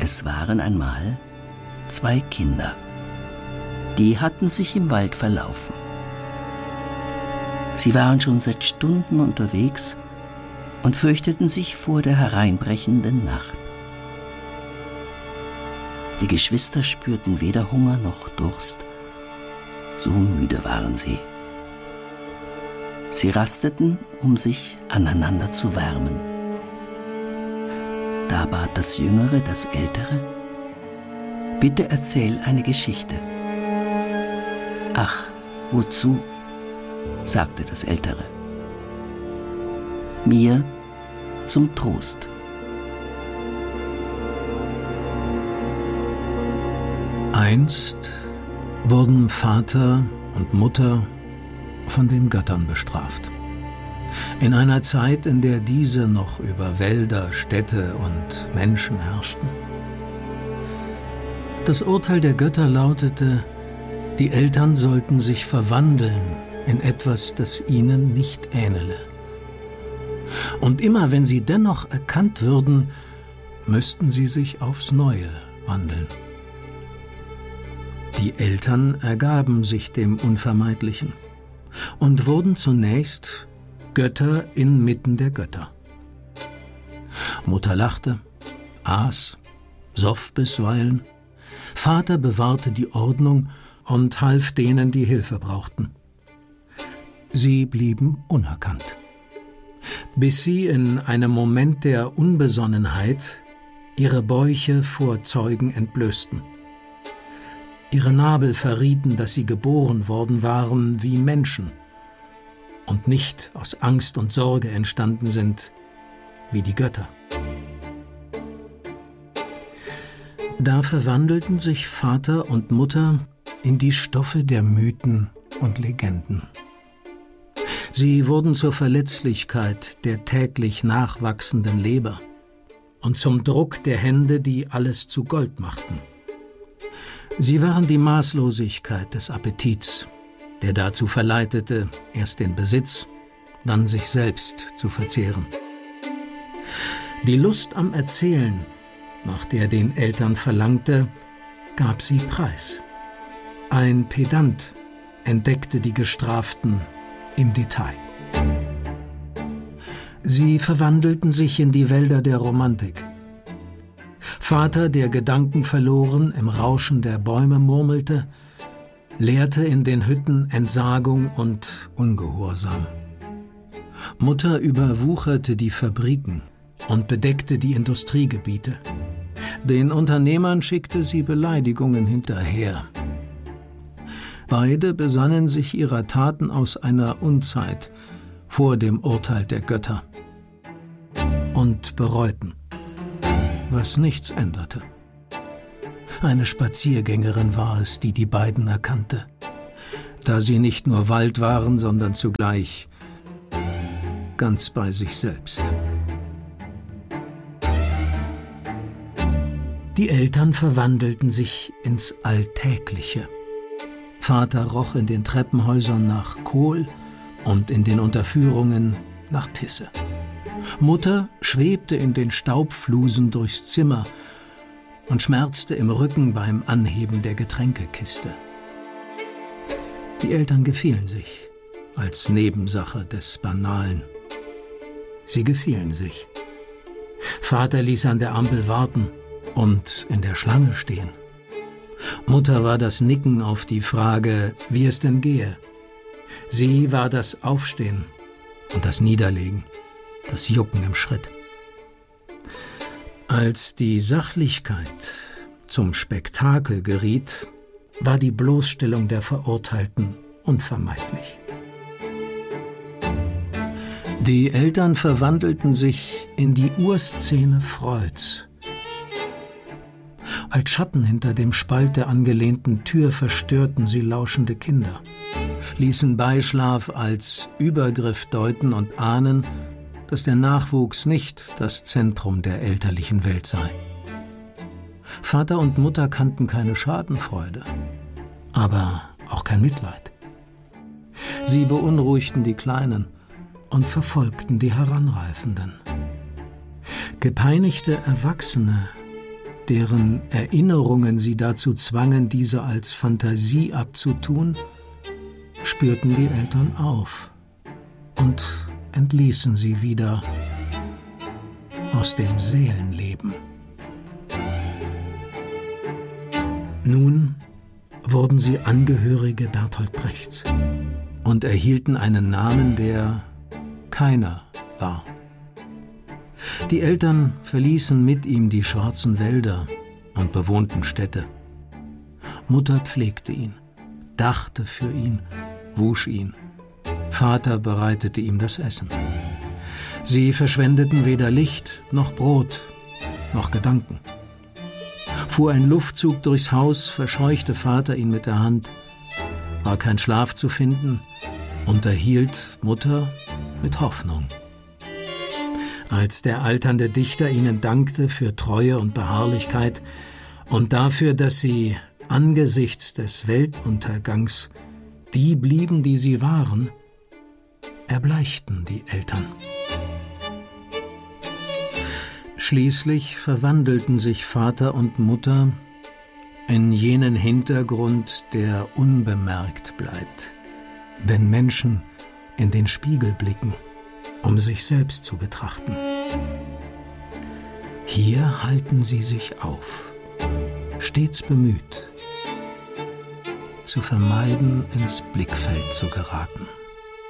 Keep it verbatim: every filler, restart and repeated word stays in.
Es waren einmal zwei Kinder, die hatten sich im Wald verlaufen. Sie waren schon seit Stunden unterwegs und fürchteten sich vor der hereinbrechenden Nacht. Die Geschwister spürten weder Hunger noch Durst, so müde waren sie. Sie rasteten, um sich aneinander zu wärmen. Da bat das Jüngere das Ältere: »Bitte erzähl eine Geschichte.« »Ach, wozu?« sagte das Ältere. »Mir zum Trost.« Einst wurden Vater und Mutter von den Göttern bestraft. In einer Zeit, in der diese noch über Wälder, Städte und Menschen herrschten. Das Urteil der Götter lautete, die Eltern sollten sich verwandeln in etwas, das ihnen nicht ähnele. Und immer wenn sie dennoch erkannt würden, müssten sie sich aufs Neue wandeln. Die Eltern ergaben sich dem Unvermeidlichen und wurden zunächst Götter inmitten der Götter. Mutter lachte, aß, soff bisweilen. Vater bewahrte die Ordnung und half denen, die Hilfe brauchten. Sie blieben unerkannt, bis sie in einem Moment der Unbesonnenheit ihre Bäuche vor Zeugen entblößten. Ihre Nabel verrieten, dass sie geboren worden waren wie Menschen und nicht aus Angst und Sorge entstanden sind wie die Götter. Da verwandelten sich Vater und Mutter in die Stoffe der Mythen und Legenden. Sie wurden zur Verletzlichkeit der täglich nachwachsenden Leber und zum Druck der Hände, die alles zu Gold machten. Sie waren die Maßlosigkeit des Appetits, der dazu verleitete, erst den Besitz, dann sich selbst zu verzehren. Die Lust am Erzählen, nach der den Eltern verlangte, gab sie preis. Ein Pedant entdeckte die Gestraften im Detail. Sie verwandelten sich in die Wälder der Romantik. Vater, der Gedanken verloren im Rauschen der Bäume murmelte, lehrte in den Hütten Entsagung und Ungehorsam. Mutter überwucherte die Fabriken und bedeckte die Industriegebiete. Den Unternehmern schickte sie Beleidigungen hinterher. Beide besannen sich ihrer Taten aus einer Unzeit vor dem Urteil der Götter und bereuten, was nichts änderte. Eine Spaziergängerin war es, die die beiden erkannte, da sie nicht nur Wald waren, sondern zugleich ganz bei sich selbst. Die Eltern verwandelten sich ins Alltägliche. Vater roch in den Treppenhäusern nach Kohl und in den Unterführungen nach Pisse. Mutter schwebte in den Staubflusen durchs Zimmer und schmerzte im Rücken beim Anheben der Getränkekiste. Die Eltern gefielen sich als Nebensache des Banalen. Sie gefielen sich. Vater ließ an der Ampel warten und in der Schlange stehen. Mutter war das Nicken auf die Frage, wie es denn gehe. Sie war das Aufstehen und das Niederlegen, das Jucken im Schritt. Als die Sachlichkeit zum Spektakel geriet, war die Bloßstellung der Verurteilten unvermeidlich. Die Eltern verwandelten sich in die Urszene Freuds. Als Schatten hinter dem Spalt der angelehnten Tür verstörten sie lauschende Kinder, ließen Beischlaf als Übergriff deuten und ahnen, dass der Nachwuchs nicht das Zentrum der elterlichen Welt sei. Vater und Mutter kannten keine Schadenfreude, aber auch kein Mitleid. Sie beunruhigten die Kleinen und verfolgten die Heranreifenden. Gepeinigte Erwachsene deren Erinnerungen sie dazu zwangen, diese als Fantasie abzutun, spürten die Eltern auf und entließen sie wieder aus dem Seelenleben. Nun wurden sie Angehörige Bertolt Brechts und erhielten einen Namen, der keiner war. Die Eltern verließen mit ihm die schwarzen Wälder und bewohnten Städte. Mutter pflegte ihn, dachte für ihn, wusch ihn. Vater bereitete ihm das Essen. Sie verschwendeten weder Licht noch Brot noch Gedanken. Fuhr ein Luftzug durchs Haus, verscheuchte Vater ihn mit der Hand. War kein Schlaf zu finden, unterhielt Mutter mit Hoffnung. Als der alternde Dichter ihnen dankte für Treue und Beharrlichkeit und dafür, dass sie angesichts des Weltuntergangs die blieben, die sie waren, erbleichten die Eltern. Schließlich verwandelten sich Vater und Mutter in jenen Hintergrund, der unbemerkt bleibt, wenn Menschen in den Spiegel blicken, um sich selbst zu betrachten. Hier halten sie sich auf, stets bemüht, zu vermeiden, ins Blickfeld zu geraten.